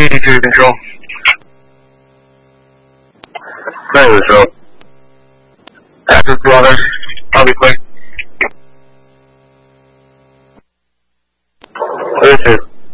to control. Clear control. After water, I'll be quick. This is